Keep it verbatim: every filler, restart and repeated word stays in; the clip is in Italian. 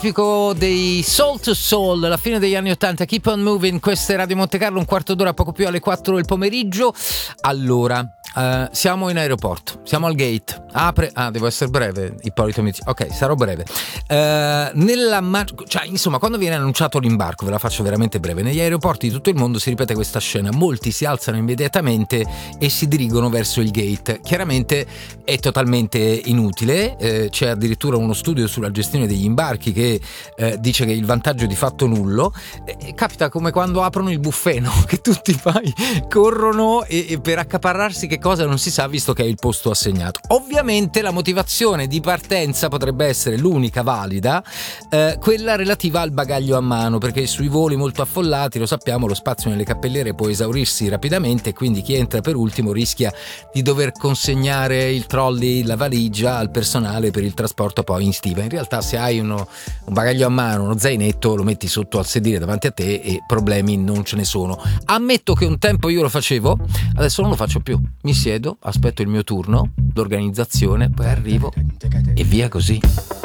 Tipico dei Soul to Soul, la fine degli anni ottanta. Keep on moving, questa è Radio Monte Carlo, un quarto d'ora, poco più alle quattro del pomeriggio. Allora, uh, siamo in aeroporto, siamo al gate. Apre, ah, devo essere breve, Ippolito mi dice, ok, sarò breve. Uh, nella ma- cioè, insomma, quando viene annunciato l'imbarco, ve la faccio veramente breve, negli aeroporti di tutto il mondo si ripete questa scena. Molti si alzano immediatamente e si dirigono verso il gate. Chiaramente è totalmente inutile, eh, c'è addirittura uno studio sulla gestione degli imbarchi che eh, dice che il vantaggio è di fatto nullo. Eh, capita come quando aprono il buffet, no? Che tutti poi corrono e, e per accaparrarsi che cosa non si sa, visto che è il posto assegnato. Ovviamente la motivazione di partenza potrebbe essere l'unica valida, eh, quella relativa al bagaglio a mano, perché sui voli molto affollati, lo sappiamo, lo spazio nelle cappelliere può esaurirsi rapidamente e quindi chi entra per ultimo rischia di dover consegnare il trolley, la valigia al personale per il trasporto poi in stiva. In realtà se hai uno, un bagaglio a mano, uno zainetto, lo metti sotto al sedile davanti a te e problemi non ce ne sono. Ammetto che un tempo io lo facevo, adesso non lo faccio più. Mi siedo, aspetto il mio turno, l'organizzazione, poi arrivo e via così.